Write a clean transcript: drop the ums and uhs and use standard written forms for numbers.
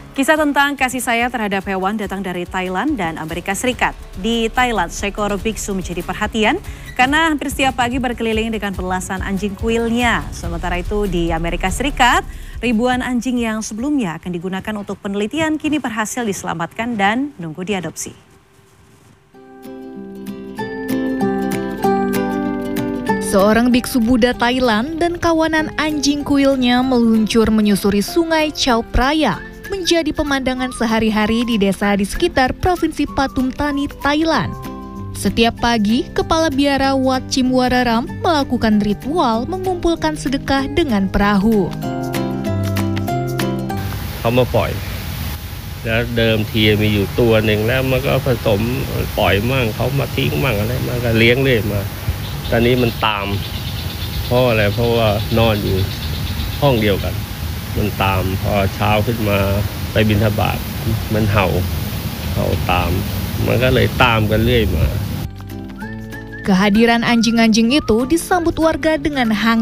Kisah tentang kasih sayang terhadap hewan datang dari Thailand dan Amerika Serikat. Di Thailand, seekor biksu menjadi perhatian karena hampir setiap pagi berkeliling dengan belasan anjing kuilnya. Sementara itu di Amerika Serikat, ribuan anjing yang sebelumnya akan digunakan untuk penelitian kini berhasil diselamatkan dan menunggu diadopsi. Seorang biksu Buddha Thailand dan kawanan anjing kuilnya meluncur menyusuri sungai Chao Phraya, menjadi pemandangan sehari-hari di desa di sekitar Provinsi Pathum Thani, Thailand. Setiap pagi, Kepala Biara Wat Chimwararam melakukan ritual mengumpulkan sedekah dengan perahu. เขามาปล่อยแล้วเดิมทีมีอยู่ตัวหนึ่งแล้วมันก็ผสมปล่อยมั่งเขามาทิ้งมั่งอะไรมันก็เลี้ยงเรื่อยมาตอนนี้มันตามเพราะอะไรเพราะว่านอนอยู่ห้องเดียวกันมันตามพอเช้าขึ้นมาไปบิณฑบาตมันเห่าตามมันก็เลยตามกันเรื่อยมา Kehadiran anjing-anjing itu disambut warga dengan hangat.